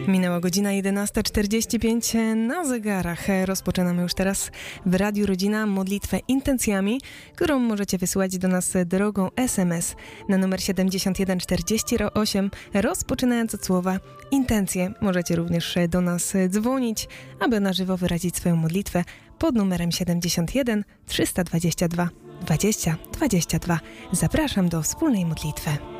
Minęła godzina 11:45 na zegarach. Rozpoczynamy już teraz w Radiu Rodzina modlitwę intencjami, którą możecie wysłać do nas drogą SMS na numer 7148, rozpoczynając od słowa intencje. Możecie również do nas dzwonić, aby na żywo wyrazić swoją modlitwę pod numerem 71 322 20 22. Zapraszam do wspólnej modlitwy.